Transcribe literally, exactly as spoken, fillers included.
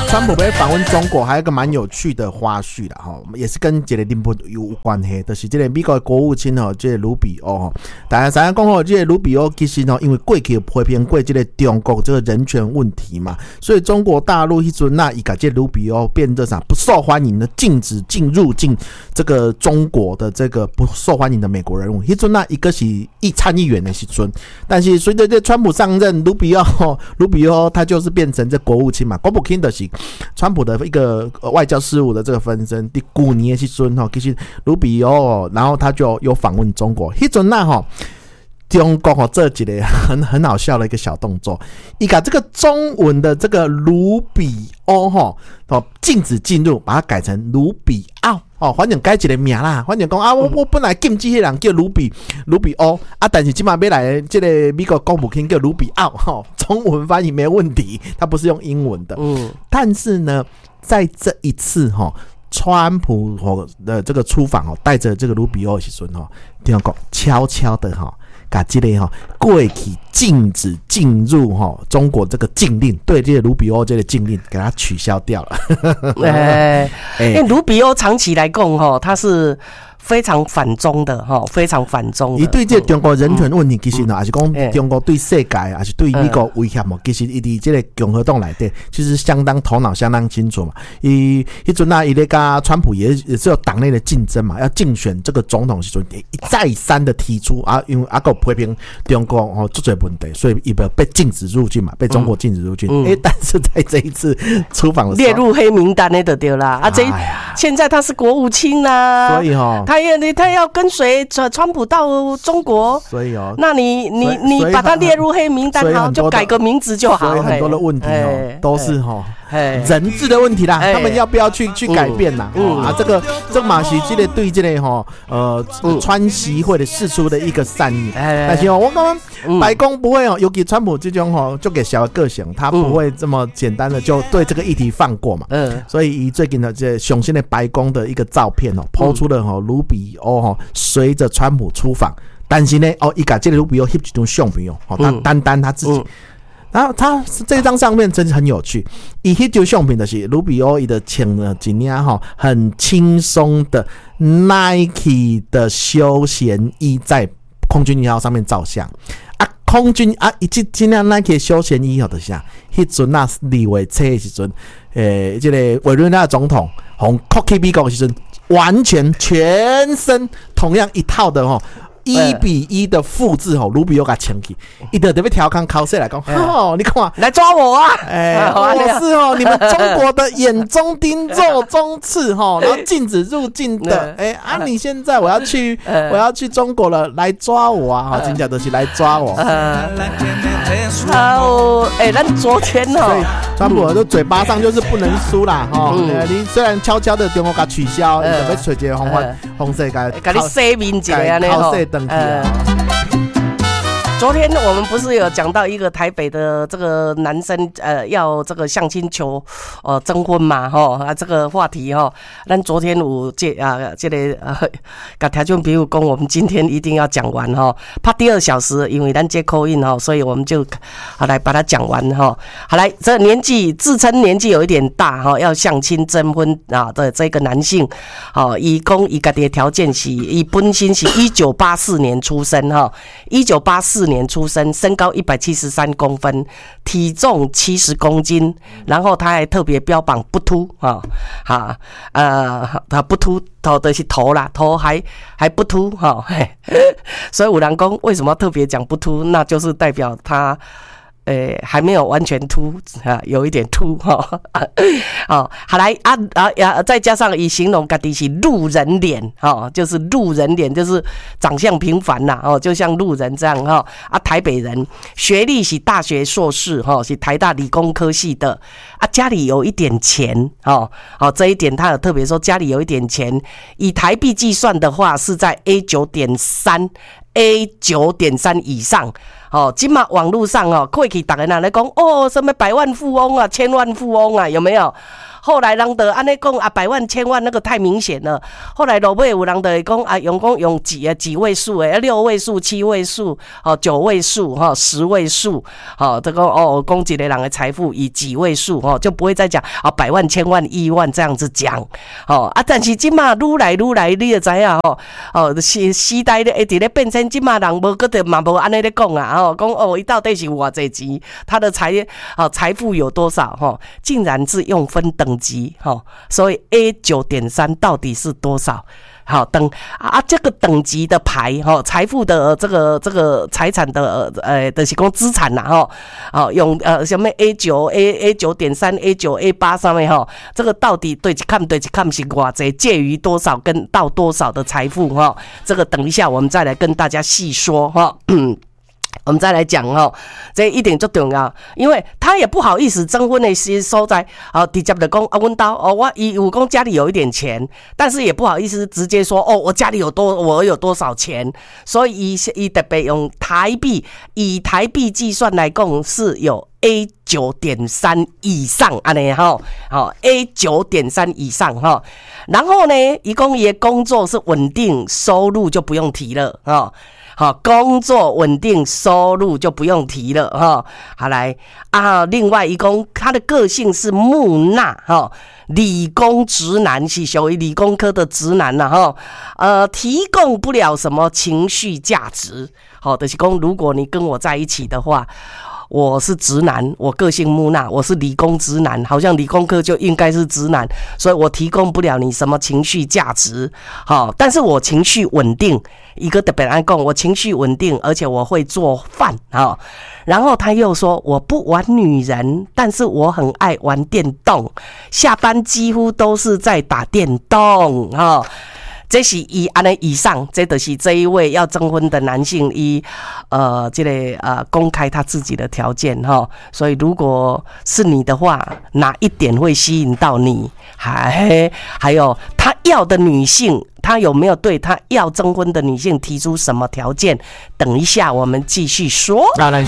川普被访问中国，还有一个蛮有趣的花絮啦，哈，也是跟这个林普有关系，就是这个美国的国务卿哦，这个卢比欧哈，大家想讲哦，这个卢比欧其实哦，因为过去批评过这个中国这个人权问题嘛，所以中国大陆一阵那一个这卢比欧变得啥不受欢迎的，禁止进入境这个中国的这个不受欢迎的美国人物，一阵那一个是一参议员的时阵，但是随着这川普上任，卢比欧卢比欧他就是变成这国务卿嘛，国务卿的是。川普的一个外交事务的这个分身，第古年的时阵其实卢比欧，然后他就有访问中国。那阵那哈，中国这几个很很好笑的一个小动作，一个这个中文的这个卢比欧哈，禁止进入，把它改成卢比奥。哦，反正改一个名啦，反正讲啊，我我本来禁止迄人叫卢比卢比欧啊，但是今晚要来这个美国国务卿叫卢比奥，哈、哦，中文翻译没问题，他不是用英文的。嗯，但是呢，在这一次哈、哦，川普的这个出访哦，带着这个卢比欧的时阵哈，听讲悄悄的哈。把这个哈过去禁止进入哈中国这个禁令，对这个卢比欧这个禁令给它取消掉了。 哎，因为卢比欧长期来讲哈，他是非常反中的哈，非常反中的。 伊对这中国人权问题，其实呢，还是讲中国对世界，还是对美国威胁嘛，其实伊伫这个共和党内底，其实相当头脑相当清楚嘛。伊迄阵啊，伊咧跟川普也也是有党内的竞争嘛，要竞选这个总统时阵，一再三的提出啊，因为阿个批评中国哦，做这问题，所以伊被禁止入境嘛，被中国禁止入境。哎、嗯欸，但是在这一次出访的时候， 列入黑名单的就对啦。啊，这、哎、现在他是国务卿啊， 所以哈、哦， 他也他要跟随川普到中国， 所以哦， 那你你你把他列入黑名单，好，就改个名字就好。 所以很多的问题哦，都是哈。人治的问题啦，他们要不要去去改变啦？嗯嗯、啊，这个这个马西这个对这个哈呃川习会的释出的一个善意，但是哦，我刚刚白宫不会哦，尤其川普这种哈就给小的个性，他不会这么简单的就对这个议题放过嘛。嗯，所以以最近的这雄心的白宫的一个照片哦，抛出了哈卢比欧哈随着川普出访，但是呢哦，伊把这个卢比欧翕一张相片哦，他单单他自己。嗯然后他这张上面真是很有趣，以迄张相片的是卢比欧伊的穿了一件哈很轻松的 Nike 的休闲衣在空军一号上面照相啊，空军啊一这这辆 Nike 的休闲衣好的像，迄阵那立委车的时阵，诶，这个委内瑞拉总统从 Cocky 美国的时阵，完全全身同样一套的哈。一比一的复制哦，卢比欧给牵起，伊就特别调侃考试来讲，哦，你看来抓我啊！ 哎，我是哦，你们中国的眼中钉、肉中刺哈，然后禁止入境的，哎啊，你现在我要去，我要去中国了，来抓我啊！哈，真假的是来抓我。 好，哎，咱昨天哦， 所以川普的嘴巴上就是不能输啦，哈，你虽然悄悄的中国给取消，你准备找一个方法，方式给， 给你洗面一下呢， 考试登记啊。 昨天我们不是有讲到一个台北的这个男生呃要这个相亲求呃征婚嘛吼啊这个话题吼，咱昨天有这啊这个呃，甲听众朋友讲，我们今天一定要讲完吼，怕第二小时，因为咱接 call in 吼，所以我们就好来把它讲完吼。好来，这年纪自称年纪有一点大哈，要相亲征婚啊的这个男性，好，伊讲伊家己的条件是，伊本身是一九八四年出生哈，一九八四年出生，身高一百七十三公分，体重七十公斤，然后他还特别标榜不秃啊，哈呃，他不秃头的是头啦，头还还不秃哈，所以有人讲为什么特别讲不秃，那就是代表他。呃，还没有完全秃啊，有一点秃哈。哦，好来啊啊呀，再加上以形容家己是路人脸哦，就是路人脸，就是长相平凡呐哦，就像路人这样哈。啊，台北人，学历是大学硕士哈，是台大理工科系的啊，家里有一点钱哦哦，这一点他有特别说家里有一点钱，以台币计算的话是在 A 九点三。A 九点三 以上哦，今嘛网络上哦，过去大家人来讲哦，什么百万富翁啊，千万富翁啊，有没有？后来人的安尼讲啊，百万千万那个太明显了。后来落尾有人就会讲啊，用讲用几啊几位数诶，六位数、七位数、哦九位数、哈、哦、十位数，哦这个哦讲一个人的财富以几位数哦，就不会再讲啊百万、千万、亿万这样子讲哦啊。但是今嘛愈来愈来，你就知影哦哦时时代咧一直咧变迁，今嘛人无个得嘛无安尼咧讲啊哦，讲哦伊到底是有偌济钱，他的财哦财富有多少哈、哦？竟然是用分等级哈，所以 A 九点三 到底是多少？好等啊，这个等级的牌哈，财富的这个这个财产的呃，就是讲资产呐哈，哦用呃什么 A 九 A A 九点三 A 九 A 八上面哈，这个到底对一看对一看是偌济，介于多少跟到多少的财富哈？这个等一下我们再来跟大家细说哈。我们再来讲哦，这一点就重要，因为他也不好意思征婚的些所在，哦，直接就讲啊，阮兜哦，我伊有讲家里有一点钱，但是也不好意思直接说哦，我家里有多，我有多少钱，所以伊伊特别用台币，以台币计算来讲是有 A 九点三 以上安尼哈，好 A 九点三 以上哈，然后呢，伊讲伊的工作是稳定，收入就不用提了哈。好，工作稳定，收入就不用提了哈。好来啊，另外一公他的个性是木讷哈，理工直男是属于理工科的直男呐哈。呃，提供不了什么情绪价值。好，就是讲，如果你跟我在一起的话。我是直男，我个性木讷，我是理工直男，好像理工科就应该是直男，所以我提供不了你什么情绪价值。好，但是我情绪稳定，一个特别爱讲，我情绪稳定，而且我会做饭啊。然后他又说，我不玩女人，但是我很爱玩电动，下班几乎都是在打电动啊。这是以安尼以上，这就是这一位要征婚的男性，以呃这个呃公开他自己的条件哈。所以如果是你的话，哪一点会吸引到你？还还有他要的女性，他有没有对他要征婚的女性提出什么条件？等一下我们继续说。